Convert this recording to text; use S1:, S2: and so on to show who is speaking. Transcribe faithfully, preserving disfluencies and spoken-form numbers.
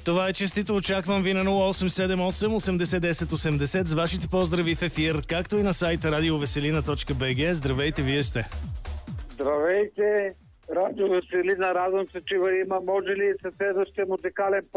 S1: Това е честито. Очаквам ви на нула осем седем осем осемдесет десет осемдесет с вашите поздрави в ефир, както и на сайта радиовеселина точка би джи. Здравейте, вие сте.
S2: Здравейте, Радио Веселина. Радвам се, че има. Може ли със следващия музикален